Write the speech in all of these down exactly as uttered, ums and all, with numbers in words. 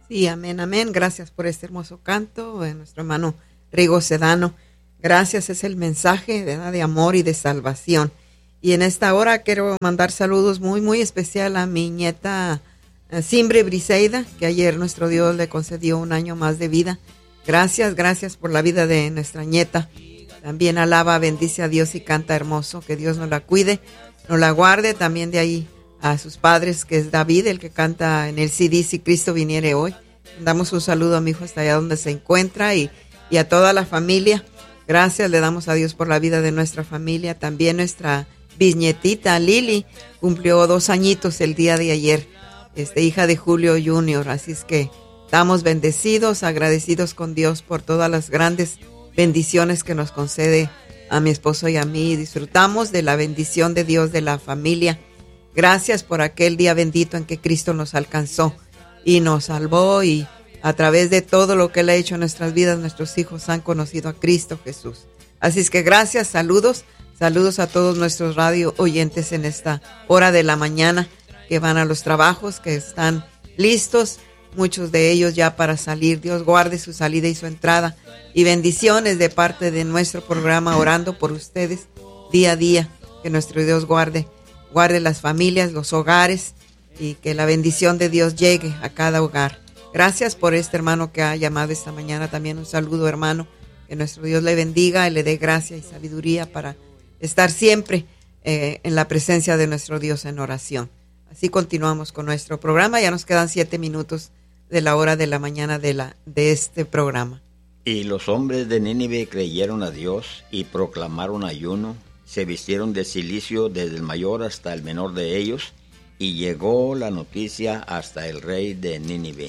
Sí, amén, amén. Gracias por este hermoso canto de nuestro hermano Rigo Sedano. Gracias, es el mensaje, ¿verdad?, de amor y de salvación. Y en esta hora quiero mandar saludos muy, muy especial a mi nieta eh, Simbre Briseida, que ayer nuestro Dios le concedió un año más de vida. Gracias, gracias por la vida de nuestra nieta. También alaba, bendice a Dios y canta hermoso. Que Dios nos la cuide, nos la guarde. También de ahí a sus padres, que es David, el que canta en el C D Si Cristo Viniere Hoy. Damos un saludo a mi hijo hasta allá donde se encuentra y, y a toda la familia. Gracias, le damos a Dios por la vida de nuestra familia. También nuestra bisnietita Lili cumplió dos añitos el día de ayer, este, hija de Julio Junior. Así es que estamos bendecidos, agradecidos con Dios por todas las grandes bendiciones que nos concede a mi esposo y a mí. Disfrutamos de la bendición de Dios, de la familia. Gracias por aquel día bendito en que Cristo nos alcanzó y nos salvó, y a través de todo lo que Él ha hecho en nuestras vidas, nuestros hijos han conocido a Cristo Jesús. Así es que gracias, saludos, saludos a todos nuestros radio oyentes en esta hora de la mañana, que van a los trabajos, que están listos, muchos de ellos ya para salir. Dios guarde su salida y su entrada, y bendiciones de parte de nuestro programa, orando por ustedes día a día. Que nuestro Dios guarde, guarde las familias, los hogares, y que la bendición de Dios llegue a cada hogar. Gracias por este hermano que ha llamado esta mañana. También un saludo, hermano. Que nuestro Dios le bendiga y le dé gracia y sabiduría para estar siempre eh, en la presencia de nuestro Dios en oración. Así continuamos con nuestro programa. Ya nos quedan siete minutos de la hora de la mañana de, la, de este programa. Y los hombres de Nínive creyeron a Dios y proclamaron ayuno. Se vistieron de cilicio desde el mayor hasta el menor de ellos. Y llegó la noticia hasta el rey de Nínive.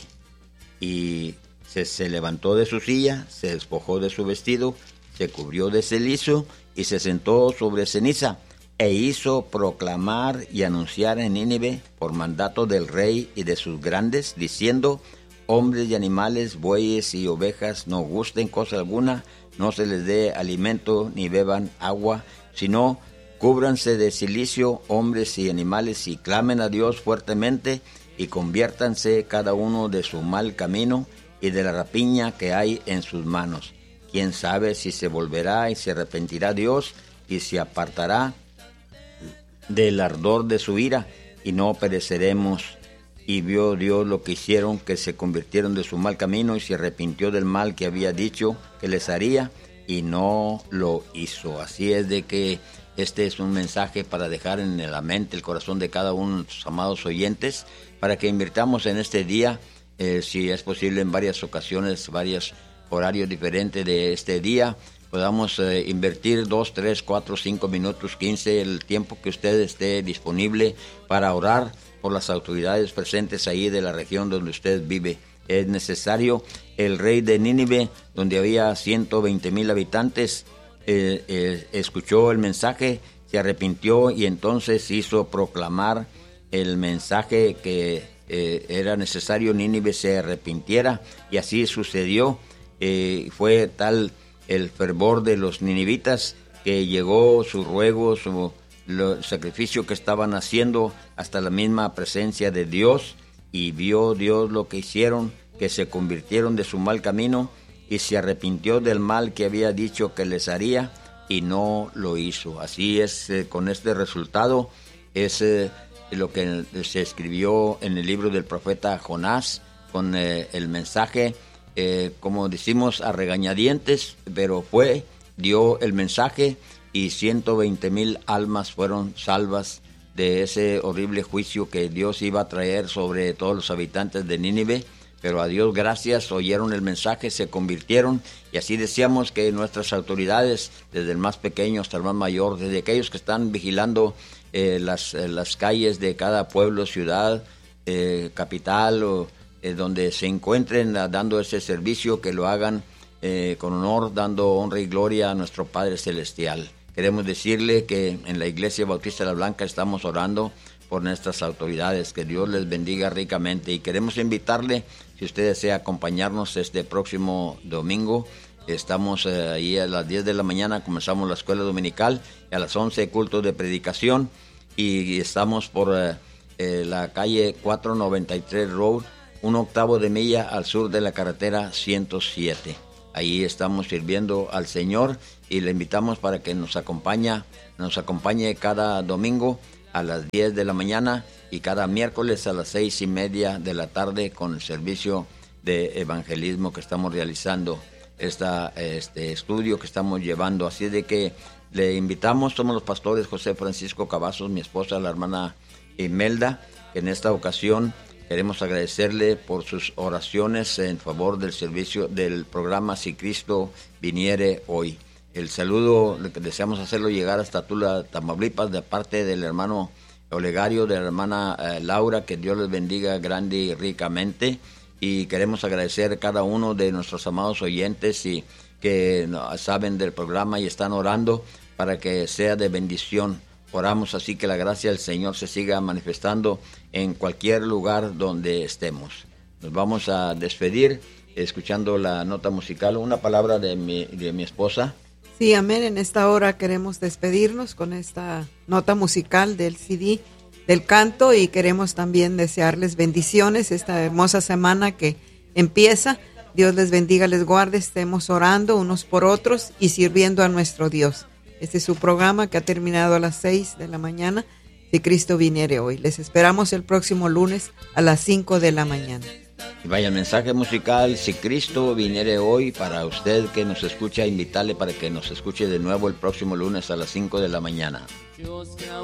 Y se, se levantó de su silla, se despojó de su vestido, se cubrió de cilicio y se sentó sobre ceniza, e hizo proclamar y anunciar en Nínive por mandato del rey y de sus grandes, diciendo: hombres y animales, bueyes y ovejas, no gusten cosa alguna, no se les dé alimento ni beban agua, sino cúbranse de cilicio, hombres y animales, y clamen a Dios fuertemente, y conviértanse cada uno de su mal camino y de la rapiña que hay en sus manos. Quién sabe si se volverá y se arrepentirá Dios, y se apartará del ardor de su ira, y no pereceremos. Y vio Dios lo que hicieron, que se convirtieron de su mal camino, y se arrepintió del mal que había dicho que les haría, y no lo hizo. Así es de que este es un mensaje para dejar en la mente, el corazón de cada uno de nuestros amados oyentes, para que invirtamos en este día, eh, si es posible en varias ocasiones, varios horarios diferentes de este día, podamos eh, invertir dos, tres, cuatro, cinco minutos, quince, el tiempo que usted esté disponible para orar por las autoridades presentes ahí de la región donde usted vive. Es necesario. El rey de Nínive, donde había ciento veinte mil habitantes, Eh, eh, escuchó el mensaje, se arrepintió, y entonces hizo proclamar el mensaje que eh, era necesario Nínive se arrepintiera, y así sucedió. Eh, fue tal el fervor de los ninivitas que llegó su ruego, su lo, el sacrificio que estaban haciendo hasta la misma presencia de Dios, y vio Dios lo que hicieron, que se convirtieron de su mal camino, y se arrepintió del mal que había dicho que les haría, y no lo hizo. Así es, eh, con este resultado es eh, lo que se escribió en el libro del profeta Jonás, con eh, el mensaje, eh, como decimos, a regañadientes, pero fue, dio el mensaje, y ciento veinte mil almas fueron salvas de ese horrible juicio que Dios iba a traer sobre todos los habitantes de Nínive. Pero a Dios gracias, oyeron el mensaje, se convirtieron, y así decíamos que nuestras autoridades, desde el más pequeño hasta el más mayor, desde aquellos que están vigilando eh, las, eh, las calles de cada pueblo, ciudad, eh, capital, o eh, donde se encuentren uh, dando ese servicio, que lo hagan eh, con honor, dando honra y gloria a nuestro Padre Celestial. Queremos decirle que en la Iglesia Bautista de la Blanca estamos orando por nuestras autoridades, que Dios les bendiga ricamente, y queremos invitarle, si usted desea acompañarnos este próximo domingo. Estamos eh, ahí a las diez de la mañana, comenzamos la escuela dominical, y a las once cultos de predicación, y estamos por eh, eh, la calle cuatrocientos noventa y tres Road, un octavo de milla al sur de la carretera ciento siete. Ahí estamos sirviendo al Señor y le invitamos para que nos acompañe, nos acompañe cada domingo a las diez de la mañana y cada miércoles a las seis y media de la tarde con el servicio de evangelismo que estamos realizando, esta, este estudio que estamos llevando. Así de que le invitamos, somos los pastores José Francisco Cavazos, mi esposa, la hermana Imelda, que en esta ocasión queremos agradecerle por sus oraciones en favor del servicio del programa Si Cristo Viniere Hoy. El saludo que deseamos hacerlo llegar hasta Tula, Tamaulipas, de parte del hermano Olegario, de la hermana eh, Laura, que Dios les bendiga grande y ricamente. Y queremos agradecer a cada uno de nuestros amados oyentes y que saben del programa y están orando para que sea de bendición. Oramos así que la gracia del Señor se siga manifestando en cualquier lugar donde estemos. Nos vamos a despedir escuchando la nota musical, una palabra de mi, de mi esposa. Sí, amén. En esta hora queremos despedirnos con esta nota musical del C D del canto y queremos también desearles bendiciones esta hermosa semana que empieza. Dios les bendiga, les guarde, estemos orando unos por otros y sirviendo a nuestro Dios. Este es su programa que ha terminado a las seis de la mañana, Si Cristo Viniere Hoy. Les esperamos el próximo lunes a las cinco de la mañana. Y vaya el mensaje musical, Si Cristo Viniere Hoy, para usted que nos escucha, invitarle para que nos escuche de nuevo el próximo lunes a las cinco de la mañana.